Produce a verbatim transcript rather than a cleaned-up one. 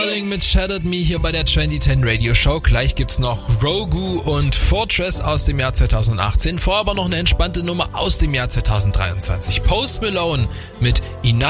Mit Shattered Me hier bei der zwanzig zehn Radio Show. Gleich gibt's noch Rogu und Fortress aus dem Jahr zweitausendachtzehn. Vorher aber noch eine entspannte Nummer aus dem Jahr zweitausenddreiundzwanzig. Post Malone mit Enough